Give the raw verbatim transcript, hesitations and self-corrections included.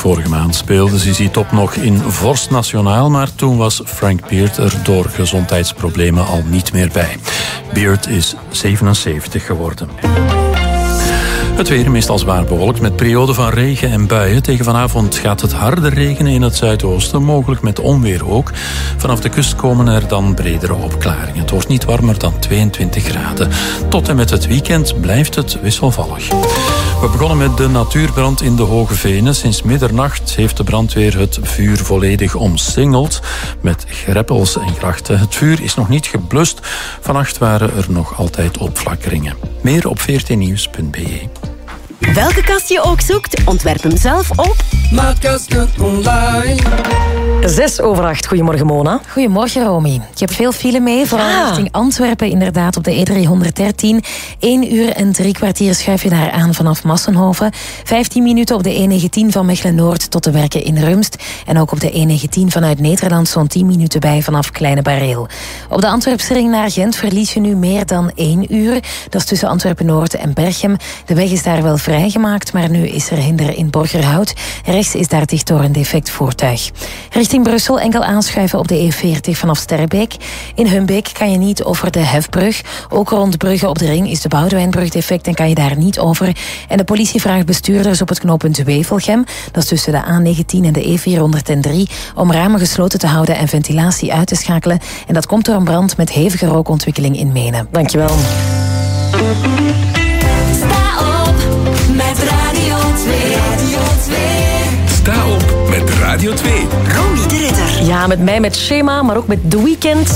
Vorige maand speelde Zizi Top nog in Vorst Nationaal, maar toen was Frank Beard er door gezondheidsproblemen al niet meer bij. Beard is zevenenzeventig geworden. Het weer meestal zwaar bewolkt met perioden van regen en buien. Tegen vanavond gaat het harder regenen in het zuidoosten, mogelijk met onweer ook. Vanaf de kust komen er dan bredere opklaringen. Het wordt niet warmer dan tweeëntwintig graden. Tot en met het weekend blijft het wisselvallig. We begonnen met de natuurbrand in de Hoge Venen. Sinds middernacht heeft de brandweer het vuur volledig omsingeld met greppels en grachten. Het vuur is nog niet geblust. Vannacht waren er nog altijd opflakkeringen. Meer op veertien nieuws punt b e. Welke kast je ook zoekt, ontwerp hem zelf op Maatkasten online. Zes over acht. Goedemorgen, Mona. Goedemorgen, Romy. Je hebt veel file mee, vooral Ja. richting Antwerpen, inderdaad, op de E driehonderddertien. Eén uur en drie kwartier schuif je daar aan vanaf Massenhoven. Vijftien minuten op de E negentien van Mechelen-Noord tot de werken in Rumst. En ook op de E negentien vanuit Nederland zo'n tien minuten bij vanaf Kleine Bareel. Op de Antwerpse ring naar Gent verlies je nu meer dan één uur. Dat is tussen Antwerpen-Noord en Berchem. De weg is daar wel vrijgemaakt, maar nu is er hinder in Borgerhout. Rechts is daar dicht door een defect voertuig. Richting Brussel enkel aanschuiven op de E veertig vanaf Sterrebeek. In Humbeek kan je niet over de Hefbrug. Ook rond Brugge op de ring is de Boudewijnbrug defect en kan je daar niet over. En de politie vraagt bestuurders op het knooppunt Wevelgem, dat is tussen de A negentien en de E vierhonderddrie, om ramen gesloten te houden en ventilatie uit te schakelen. En dat komt door een brand met hevige rookontwikkeling in Menen. Dankjewel. Sta op met Radio twee. Radio twee. Sta op met Radio twee. Romy de Ridder. Ja, met mij met Schema, maar ook met The Weeknd.